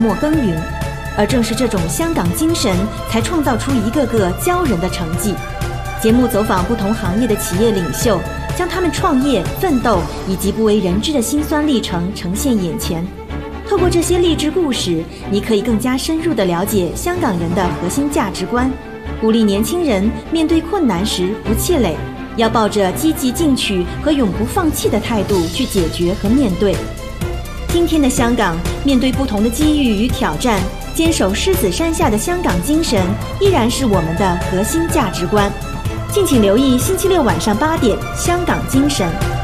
默耕耘，而正是这种香港精神，才创造出一个个骄人的成绩。节目走访不同行业的企业领袖，将他们创业、奋斗以及不为人知的辛酸历程呈现眼前。透过这些励志故事，你可以更加深入地了解香港人的核心价值观，鼓励年轻人面对困难时不气馁，要抱着积极进取和永不放弃的态度去解决和面对。今天的香港，面对不同的机遇与挑战，坚守狮子山下的香港精神依然是我们的核心价值观。敬请留意星期六晚上8点《香港精神》。